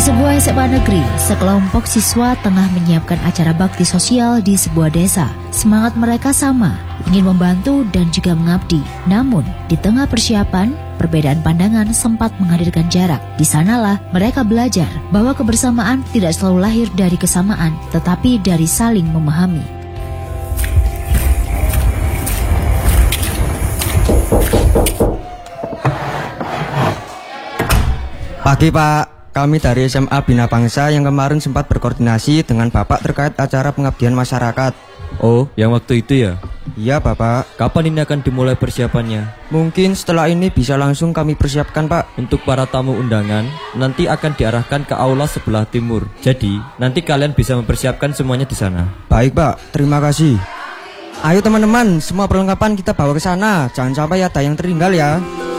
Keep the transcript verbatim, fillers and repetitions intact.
sebuah S M A negeri, sekelompok siswa tengah menyiapkan acara bakti sosial di sebuah desa. Semangat mereka sama, ingin membantu dan juga mengabdi. Namun, di tengah persiapan, perbedaan pandangan sempat menghadirkan jarak. Di sanalah mereka belajar bahwa kebersamaan tidak selalu lahir dari kesamaan, tetapi dari saling memahami. Pagi Pak. Kami dari S M A Bina Bangsa yang kemarin sempat berkoordinasi dengan Bapak terkait acara pengabdian masyarakat. Oh, yang waktu itu ya? Iya Bapak. Kapan ini akan dimulai persiapannya? Mungkin setelah ini bisa langsung kami persiapkan Pak. Untuk para tamu undangan, nanti akan diarahkan ke aula sebelah timur. Jadi, nanti kalian bisa mempersiapkan semuanya di sana. Baik Pak, terima kasih. Ayo teman-teman, semua perlengkapan kita bawa ke sana. Jangan sampai ada yang tertinggal ya.